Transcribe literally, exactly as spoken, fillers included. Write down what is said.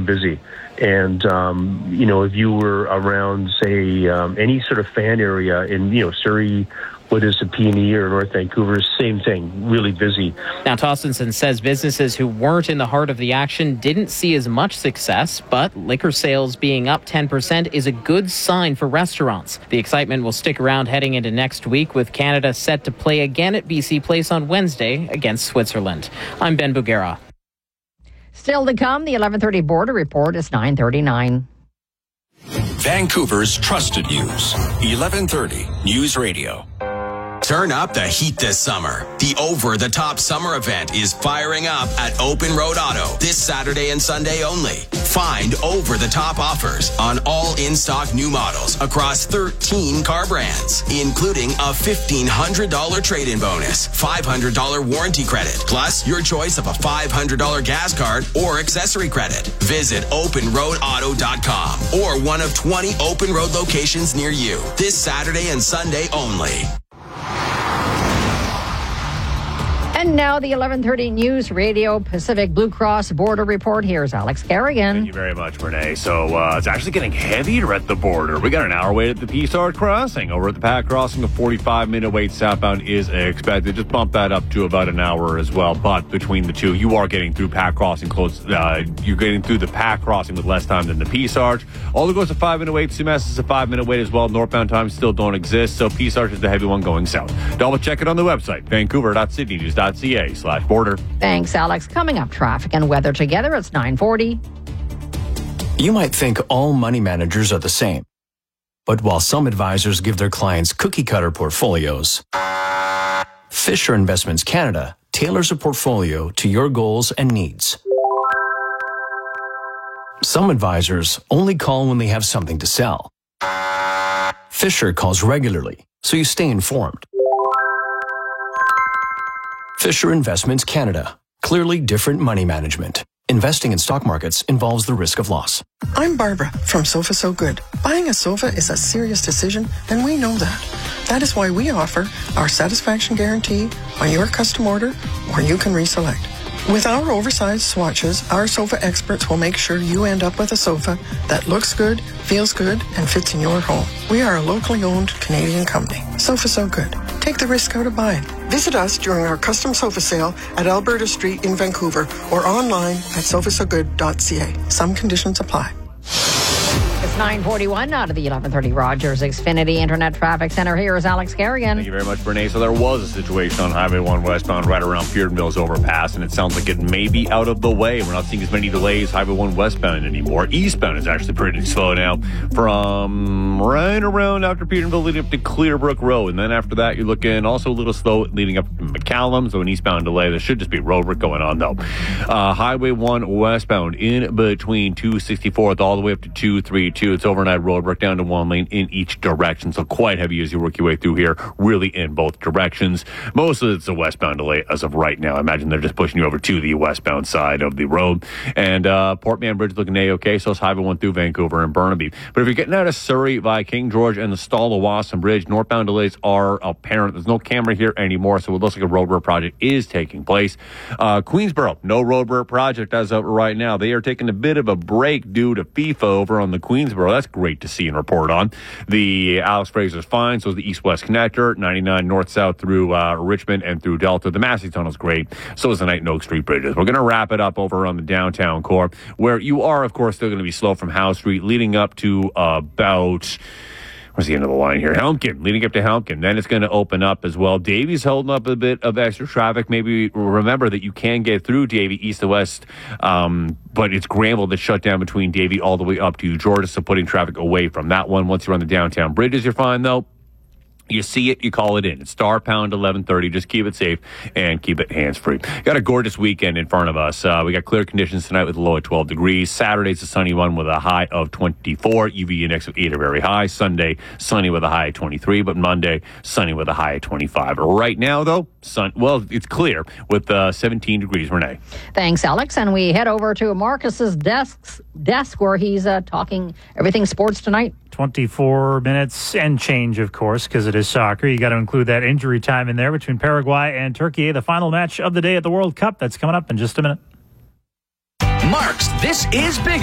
become busy. And, um, you know, if you were around, say, um, any sort of fan area in, you know, Surrey, what is it, P and E or North Vancouver, same thing, really busy. Now, Tostenson says businesses who weren't in the heart of the action didn't see as much success, but liquor sales being up ten percent is a good sign for restaurants. The excitement will stick around heading into next week, with Canada set to play again at B C Place on Wednesday against Switzerland. I'm Ben Bugera. Still to come, the eleven thirty Border Report is nine thirty-nine. Vancouver's trusted news, eleven thirty News Radio. Turn up the heat this summer. The over-the-top summer event is firing up at Open Road Auto this Saturday and Sunday only. Find over-the-top offers on all in-stock new models across thirteen car brands, including a fifteen hundred dollars trade-in bonus, five hundred dollars warranty credit, plus your choice of a five hundred dollars gas card or accessory credit. Visit open road auto dot com or one of twenty Open Road locations near you this Saturday and Sunday only. And now the eleven thirty News Radio Pacific Blue Cross Border Report. Here's Alex Carrigan. Thank you very much, Renee. So uh, it's actually getting heavier at the border. We got an hour wait at the Peace-Art crossing. Over at the Pac crossing, a forty-five minute wait southbound is expected. Just bump that up to about an hour as well. But between the two, you are getting through Pac crossing close. Uh, you're getting through the Pac crossing with less time than the Peace-Art. All goes a five minute wait. C M S is a five minute wait as well. Northbound times still don't exist. So Peace-Art is the heavy one going south. Double check it on the website, vancouver dot sydney news dot c a slash border. Thanks, Alex. Coming up, traffic and weather together. It's nine forty. You might think all money managers are the same. But while some advisors give their clients cookie-cutter portfolios, Fisher Investments Canada tailors a portfolio to your goals and needs. Some advisors only call when they have something to sell. Fisher calls regularly, so you stay informed. Fisher Investments Canada. Clearly different money management. Investing in stock markets involves the risk of loss. I'm Barbara from Sofa So Good. Buying a sofa is a serious decision, and we know that. That is why we offer our satisfaction guarantee on your custom order, or you can reselect. With our oversized swatches, our sofa experts will make sure you end up with a sofa that looks good, feels good, and fits in your home. We are a locally owned Canadian company. Sofa So Good. Take the risk out of buying. Visit us during our custom sofa sale at Alberta Street in Vancouver or online at sofa so good dot c a. Some conditions apply. It's nine forty-one out of the eleven thirty Rogers Xfinity Internet Traffic Center. Here's Alex Carrigan. Thank you very much, Renee. So there was a situation on Highway one westbound right around Peardenville's overpass, and it sounds like it may be out of the way. We're not seeing as many delays Highway one westbound anymore. Eastbound is actually pretty slow now from right around after Peardenville leading up to Clearbrook Road. And then after that, you're looking also a little slow leading up to McCallum. So an eastbound delay. There should just be road work going on, though. Uh, Highway one westbound in between two sixty-fourth all the way up to two thirty-two. It's overnight road work down to one lane in each direction. So quite heavy as you work your way through here, really in both directions. Most of it's a westbound delay as of right now. I imagine they're just pushing you over to the westbound side of the road. And uh, Port Mann Bridge looking A-okay. So it's Highway one through Vancouver and Burnaby. But if you're getting out of Surrey via King George and the Stall-Lawson Bridge, northbound delays are apparent. There's no camera here anymore, so it looks like a road work project is taking place. Uh, Queensboro, no road work project as of right now. They are taking a bit of a break due to FIFA over on the Queensboro. That's great to see and report on. The Alex Fraser's fine, so is the east-west connector, ninety-nine north-south through uh, Richmond and through Delta. The Massey Tunnel's great, so is the Knight and Oak Street bridges. We're going to wrap it up over on the downtown core, where you are, of course, still going to be slow from Howe Street, leading up to uh, about... Where's the end of the line here? Helmkin, leading up to Helmkin. Then it's going to open up as well. Davy's holding up a bit of extra traffic. Maybe remember that you can get through Davy east to west, um, but it's Granville that's shut down between Davy all the way up to Georgia, so putting traffic away from that one. Once you're on the downtown bridges, you're fine, though. You see it, you call it in. It's star pound eleven thirty. Just keep it safe and keep it hands-free. Got a gorgeous weekend in front of us. Uh, we got clear conditions tonight with a low of twelve degrees. Saturday's a sunny one with a high of twenty-four. U V index of eight are very high. Sunday, sunny with a high of twenty-three. But Monday, sunny with a high of twenty-five. Right now, though, sun. Well, it's clear with uh, seventeen degrees. Renee. Thanks, Alex. And we head over to Marcus's desk, desk where he's uh, talking everything sports tonight. twenty-four minutes and change, of course, because it is soccer. You got to include that injury time in there between Paraguay and Turkey. The final match of the day at the World Cup. That's coming up in just a minute. Marks, this is big.